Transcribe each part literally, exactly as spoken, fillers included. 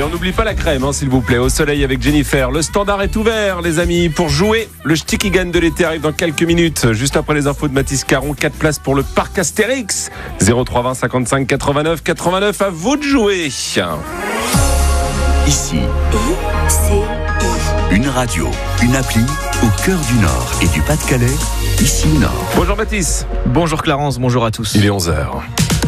on n'oublie pas la crème, hein, s'il vous plaît. Au soleil avec Jennifer. Le standard est ouvert, les amis, pour jouer. Le Stikigan de l'été arrive dans quelques minutes. Juste après les infos de Mathis Caron, quatre places pour le parc Astérix. zéro trois vingt cinquante-cinq quatre-vingt-neuf quatre-vingt-neuf. À vous de jouer. Ici, I, C, I. une radio, une appli au cœur du Nord et du Pas-de-Calais. Ici Nord. Bonjour Mathis. Bonjour Clarence, bonjour à tous. Il est onze heures.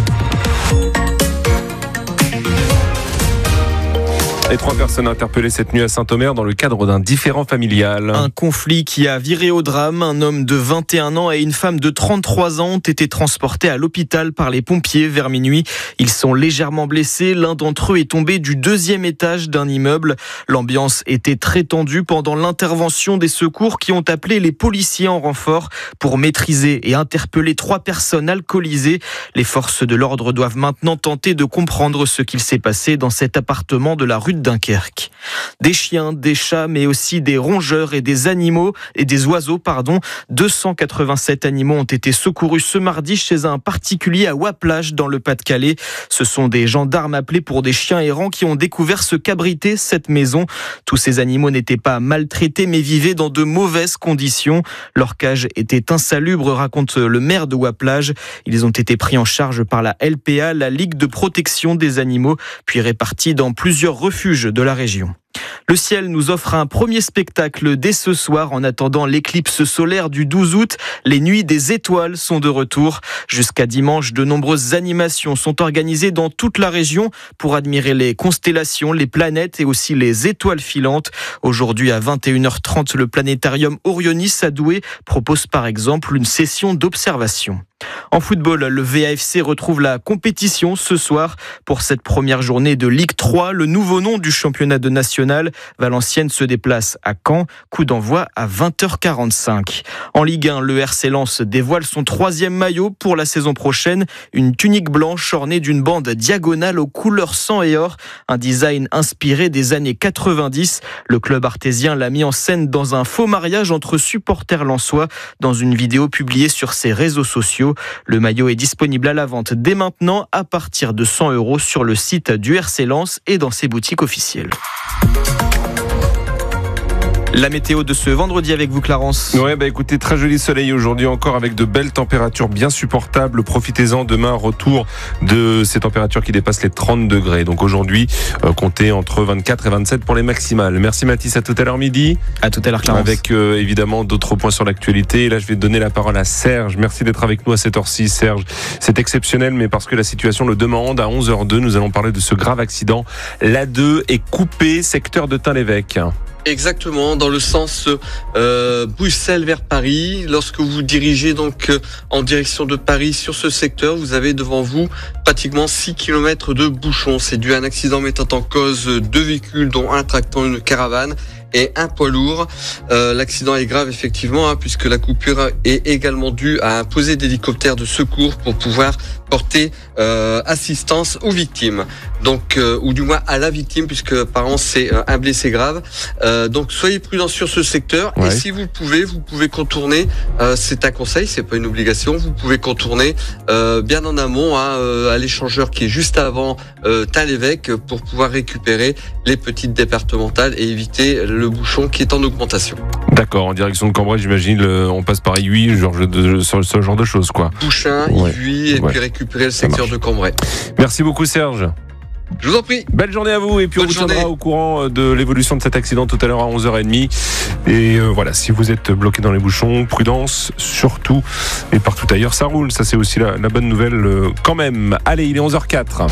Les trois personnes interpellées cette nuit à Saint-Omer dans le cadre d'un différend familial. Un conflit qui a viré au drame. Un homme de vingt et un ans et une femme de trente-trois ans ont été transportés à l'hôpital par les pompiers vers minuit. Ils sont légèrement blessés. L'un d'entre eux est tombé du deuxième étage d'un immeuble. L'ambiance était très tendue pendant l'intervention des secours qui ont appelé les policiers en renfort pour maîtriser et interpeller trois personnes alcoolisées. Les forces de l'ordre doivent maintenant tenter de comprendre ce qu'il s'est passé dans cet appartement de la rue de Dunkerque. Des chiens, des chats, mais aussi des rongeurs et des animaux et des oiseaux, pardon. deux cent quatre-vingt-sept animaux ont été secourus ce mardi chez un particulier à Waplage dans le Pas-de-Calais. Ce sont des gendarmes appelés pour des chiens errants qui ont découvert ce qu'abritait cette maison. Tous ces animaux n'étaient pas maltraités mais vivaient dans de mauvaises conditions. Leur cage était insalubre, raconte le maire de Waplage. Ils ont été pris en charge par la L P A, la Ligue de protection des animaux, puis répartis dans plusieurs refuges de la région. Le ciel nous offre un premier spectacle dès ce soir en attendant l'éclipse solaire du douze août. Les nuits des étoiles sont de retour. Jusqu'à dimanche, de nombreuses animations sont organisées dans toute la région pour admirer les constellations, les planètes et aussi les étoiles filantes. Aujourd'hui à vingt et une heures trente, le planétarium Orionis à Douai propose par exemple une session d'observation. En football, le V A F C retrouve la compétition ce soir pour cette première journée de Ligue trois, le nouveau nom du championnat de national. Valenciennes se déplace à Caen, coup d'envoi à vingt heures quarante-cinq. En Ligue un, le R C Lens dévoile son troisième maillot pour la saison prochaine, une tunique blanche ornée d'une bande diagonale aux couleurs sang et or, un design inspiré des années quatre-vingt-dix. Le club artésien l'a mis en scène dans un faux mariage entre supporters lensois dans une vidéo publiée sur ses réseaux sociaux. Le maillot est disponible à la vente dès maintenant à partir de cent euros sur le site du R C Lens et dans ses boutiques officielles. La météo de ce vendredi avec vous, Clarence. Ouais, bah écoutez, très joli soleil aujourd'hui encore avec de belles températures bien supportables. Profitez-en, demain, retour de ces températures qui dépassent les trente degrés. Donc aujourd'hui, euh, comptez entre vingt-quatre et vingt-sept pour les maximales. Merci Mathis, à tout à l'heure midi. À tout à l'heure, Clarence. Avec euh, évidemment d'autres points sur l'actualité. Et là, je vais donner la parole à Serge. Merci d'être avec nous à cette heure-ci, Serge. C'est exceptionnel, mais parce que la situation le demande. À onze heures deux, nous allons parler de ce grave accident. L'A deux est coupé, secteur de Tain-l'Évêque. Exactement, dans le sens euh, Bruxelles vers Paris. Lorsque vous vous dirigez donc euh, en direction de Paris sur ce secteur, vous avez devant vous pratiquement six kilomètres de bouchons. C'est dû à un accident mettant en cause deux véhicules, dont un tractant une caravane et un poids lourd. Euh, l'accident est grave effectivement, hein, puisque la coupure est également due à un posé d'hélicoptère de secours pour pouvoir porter euh, assistance aux victimes. Donc, euh, ou du moins à la victime, puisque apparemment c'est euh, un blessé grave. Euh, donc soyez prudents sur ce secteur. Ouais. Et si vous le pouvez, vous pouvez contourner. Euh, c'est un conseil, c'est pas une obligation. Vous pouvez contourner euh, bien en amont, hein, euh, à l'échangeur qui est juste avant euh, Tain-l'Évêque, pour pouvoir récupérer les petites départementales et éviter le bouchon qui est en augmentation. D'accord, en direction de Cambrai, j'imagine, le, on passe par Ihuy, genre de, ce, ce genre de choses, quoi. Bouchin, ouais. Ihuy, et ouais. puis récupérer le secteur de Cambrai. Merci beaucoup, Serge. Je vous en prie. Belle journée à vous, et puis Bonne on vous journée. tiendra au courant de l'évolution de cet accident tout à l'heure à onze heures trente. Et euh, voilà, si vous êtes bloqué dans les bouchons, prudence surtout, et partout ailleurs ça roule, ça c'est aussi la, la bonne nouvelle euh, quand même. Allez, il est onze heures quatre.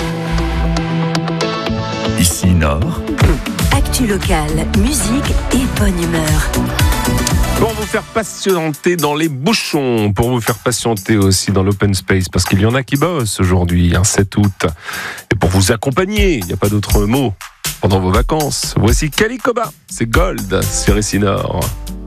Ici Nord. Actu locale, musique et bonne humeur. Pour vous faire patienter dans les bouchons, pour vous faire patienter aussi dans l'open space, parce qu'il y en a qui bossent aujourd'hui, un sept août. Et pour vous accompagner, il n'y a pas d'autre mot, pendant vos vacances. Voici Kali Koba, c'est Gold sur Ici Nord.